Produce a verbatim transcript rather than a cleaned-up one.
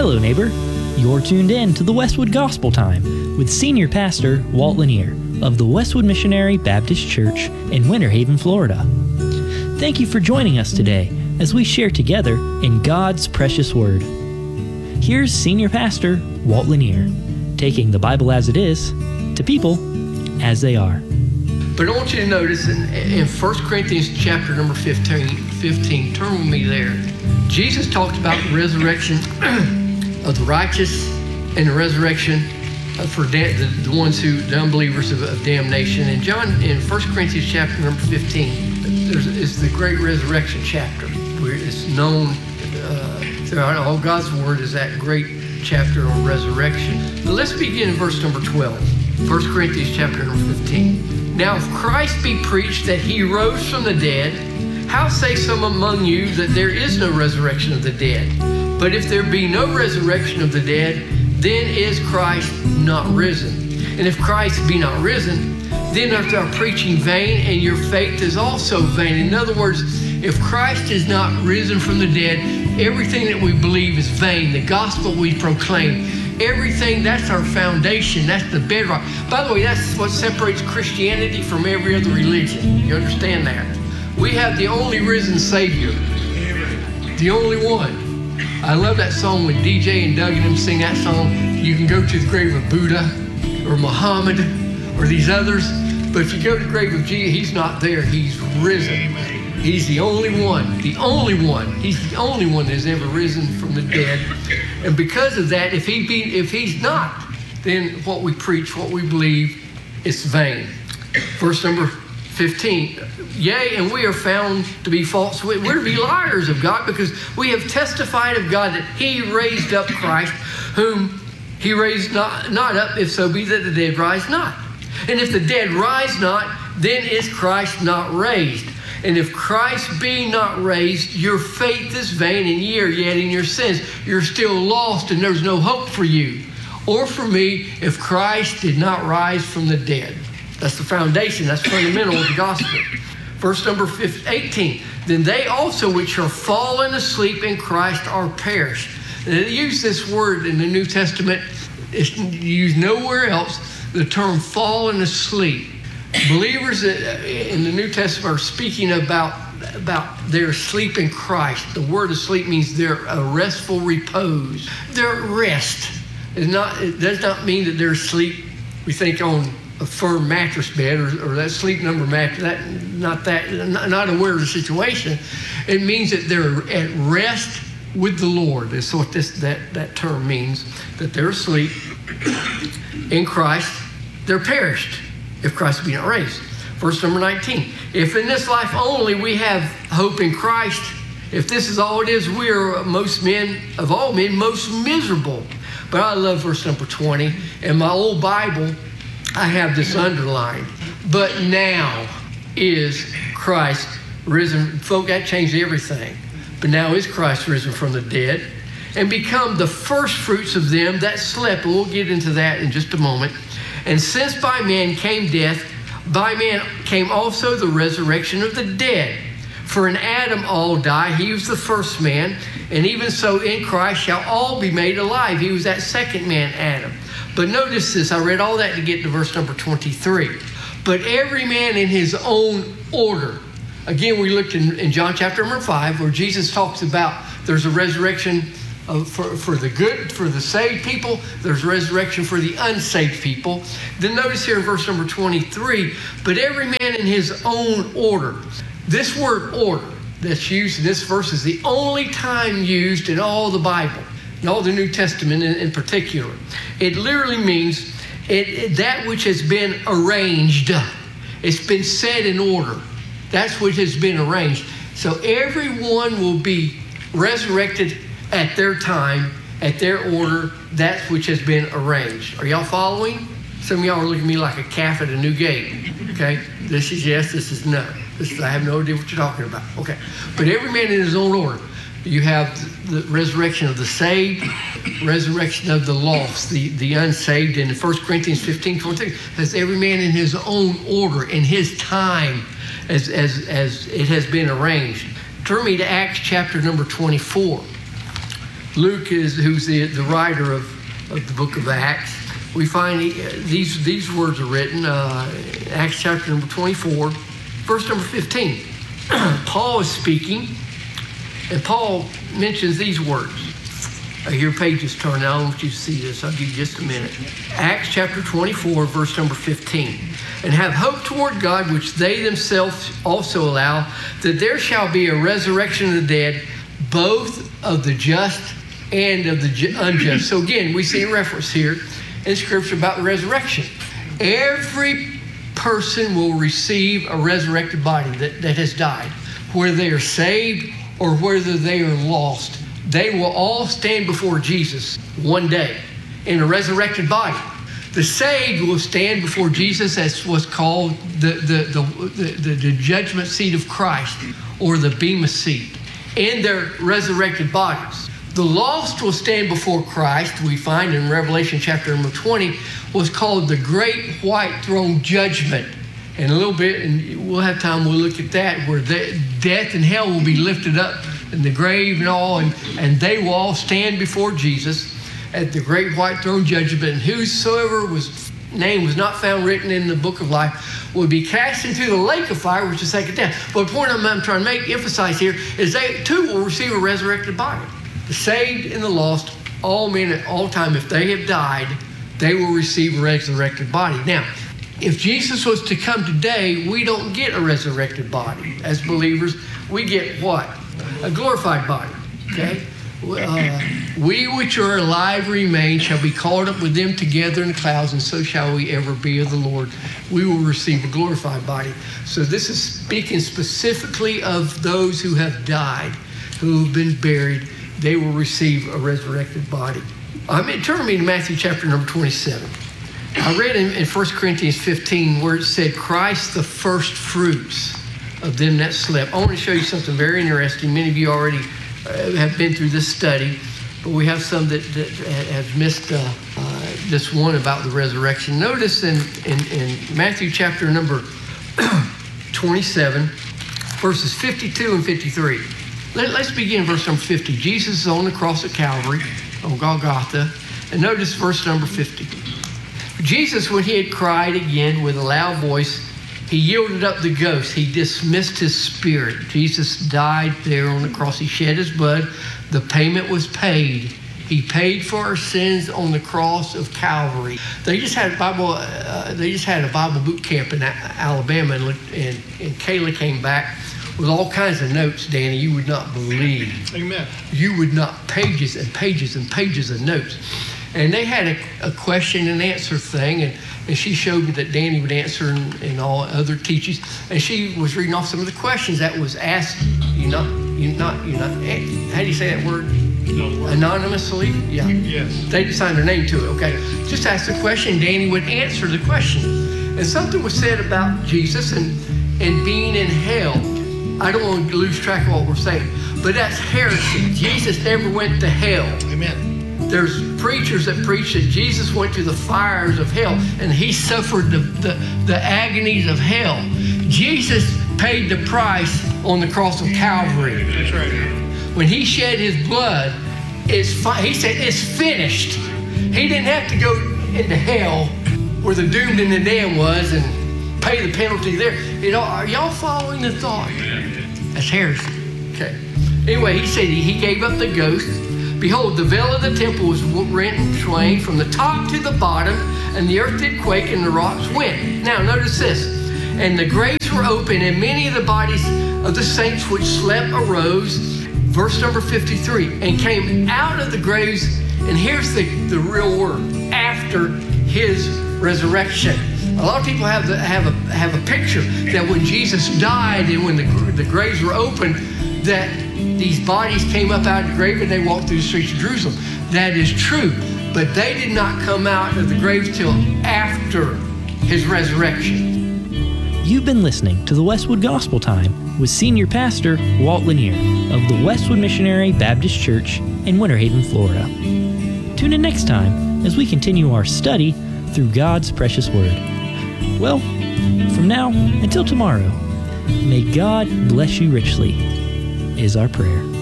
Hello, neighbor. You're tuned in to the Westwood Gospel Time with Senior Pastor Walt Lanier of the Westwood Missionary Baptist Church in Winter Haven, Florida. Thank you for joining us today as we share together in God's precious Word. Here's Senior Pastor Walt Lanier, taking the Bible as it is to people as they are. But I want you to notice in, in First Corinthians chapter number fifteen, fifteen, turn with me there. Jesus talked about the resurrection of the righteous and the resurrection for da- the, the ones who, the unbelievers of, of damnation. And John, in First Corinthians chapter number fifteen, there's, it's the great resurrection chapter where it's known uh, throughout all God's Word as that great chapter on resurrection. But let's begin in verse number twelve. First Corinthians chapter number fifteen. Now if Christ be preached that he rose from the dead, how say some among you that there is no resurrection of the dead? But if there be no resurrection of the dead, then is Christ not risen. And if Christ be not risen, then is our preaching vain, and your faith is also vain. In other words, if Christ is not risen from the dead, everything that we believe is vain. The gospel we proclaim, everything, that's our foundation. That's the bedrock. By the way, that's what separates Christianity from every other religion. You understand that? We have the only risen Savior. The only one. I love that song when D J and Doug and them sing that song. You can go to the grave of Buddha or Muhammad or these others, but if you go to the grave of Jesus, he's not there. He's risen. He's the only one, the only one. He's the only one that has ever risen from the dead. And because of that, if he be, if he's not, then what we preach, what we believe, is vain. Verse number fifteen, yea, and we are found to be false. We're to be liars of God, because we have testified of God that he raised up Christ, whom he raised not, not up, if so be that the dead rise not. And if the dead rise not, then is Christ not raised. And if Christ be not raised, your faith is vain, and ye are yet in your sins. You're still lost, and there's no hope for you or for me if Christ did not rise from the dead. That's the foundation. That's fundamental of the gospel. Verse number eighteen. Then they also which are fallen asleep in Christ are perished. And they use this word in the New Testament. It's used nowhere else. The term fallen asleep. Believers in the New Testament are speaking about, about their sleep in Christ. The word asleep means their a restful repose. Their rest. Is not, it does not mean that they're asleep, we think, on a firm mattress bed or, or that sleep number mattress. That, not that, not, not aware of the situation. It means that they're at rest with the Lord. That's what this that, that term means, that they're asleep in Christ. They're perished if Christ be not raised. Verse number nineteen. If in this life only we have hope in Christ, if this is all it is, we are most men, of all men, most miserable. But I love verse number twenty. In my old Bible, I have this underlined. But now is Christ risen. Folk, that changed everything. But now is Christ risen from the dead and become the first fruits of them that slept. And we'll get into that in just a moment. And since by man came death, by man came also the resurrection of the dead. For in Adam all die, he was the first man, and even so in Christ shall all be made alive. He was that second man, Adam. But notice this, I read all that to get to verse number twenty-three. But every man in his own order. Again, we looked in, in John chapter number five, where Jesus talks about there's a resurrection of, for, for the good, for the saved people. There's resurrection for the unsaved people. Then notice here in verse number twenty-three, but every man in his own order. This word order that's used in this verse is the only time used in all the Bible, in all the New Testament in, in particular. It literally means it, it, that which has been arranged. It's been set in order. That's what has been arranged. So everyone will be resurrected at their time, at their order, that which has been arranged. Are y'all following? Some of y'all are looking at me like a calf at a new gate. Okay? This is yes, this is no. This is, I have no idea what you're talking about. Okay. But every man in his own order. You have the resurrection of the saved, resurrection of the lost, the, the unsaved. And in First Corinthians fifteen, twenty-six, has every man in his own order, in his time, as, as, as it has been arranged. Turn me to Acts chapter number twenty-four. Luke is who's the, the writer of, of the book of Acts. We find he, these these words are written, uh, Acts chapter number twenty-four, verse number fifteen. Paul is speaking, and Paul mentions these words. I hear pages turn. I don't want you to see this. I'll give you just a minute. Acts chapter twenty-four, verse number fifteen. And have hope toward God, which they themselves also allow, that there shall be a resurrection of the dead, both of the just and of the unjust. So again, we see a reference here in Scripture about the resurrection. Every person will receive a resurrected body that, that has died. Whether they are saved or whether they are lost, they will all stand before Jesus one day in a resurrected body. The saved will stand before Jesus as what's called the, the, the, the, the judgment seat of Christ, or the Bema seat, in their resurrected bodies. The lost will stand before Christ, we find in Revelation chapter number twenty, was called the Great White Throne Judgment. In a little bit, and we'll have time, we'll look at that, where the, death and hell will be lifted up in the grave and all, and, and they will all stand before Jesus at the Great White Throne Judgment, and whosoever was name was not found written in the book of life would be cast into the lake of fire, which is second death. But the point I'm, I'm trying to make, emphasize here, is they too will receive a resurrected body. The saved and the lost, all men at all time, if they have died, they will receive a resurrected body. Now, if Jesus was to come today, we don't get a resurrected body. As believers, we get what? A glorified body, okay? Uh, we which are alive remain shall be caught up with them together in the clouds, and so shall we ever be of the Lord. We will receive a glorified body. So this is speaking specifically of those who have died, who have been buried. They will receive a resurrected body. I mean, turn me to Matthew chapter number twenty-seven. I read in, in First Corinthians fifteen where it said, Christ the first fruits of them that slept. I want to show you something very interesting. Many of you already uh, have been through this study, but we have some that, that have missed uh, uh, this one about the resurrection. Notice in, in, in Matthew chapter number twenty-seven, verses fifty-two and fifty-three. Let, let's begin verse number fifty. Jesus is on the cross at Calvary, on Golgotha, and notice verse number fifty. Jesus, when he had cried again with a loud voice, he yielded up the ghost. He dismissed his spirit. Jesus died there on the cross. He shed his blood. The payment was paid. He paid for our sins on the cross of Calvary. They just had a Bible. Uh, they just had a Bible boot camp in Alabama, and, and, and Kayla came back with all kinds of notes, Danny, you would not believe. Amen. You would not, pages and pages and pages of notes. And they had a, a question and answer thing, and, and she showed me that Danny would answer and, and all other teachers. And she was reading off some of the questions that was asked, you not, you not, you not, how do you say that word? Anonymously? Yeah. Yes. They signed their name to it, okay. Just ask the question, Danny would answer the question. And something was said about Jesus and, and being in hell. I don't want to lose track of what we're saying, but that's heresy. Jesus never went to hell. Amen. There's preachers that preach that Jesus went to the fires of hell and he suffered the, the, the agonies of hell. Jesus paid the price on the cross of Calvary. That's right. When he shed his blood, it's fi- he said, it's finished. He didn't have to go into hell where the doomed and the damned was and pay the penalty there. You know, are y'all following the thought? That's heresy. Okay. Anyway, he said he gave up the ghost. Behold, the veil of the temple was rent in twain from the top to the bottom, and the earth did quake and the rocks went. Now, notice this. And the graves were open, and many of the bodies of the saints which slept arose, verse number fifty-three, and came out of the graves, and here's the, the real word, after his resurrection. A lot of people have the, have a have a picture that when Jesus died and when the, the graves were open, that these bodies came up out of the grave and they walked through the streets of Jerusalem. That is true, but they did not come out of the grave till after his resurrection. You've been listening to the Westwood Gospel Time with Senior Pastor Walt Lanier of the Westwood Missionary Baptist Church in Winter Haven, Florida. Tune in next time as we continue our study through God's precious Word. Well, from now until tomorrow, may God bless you richly, is our prayer.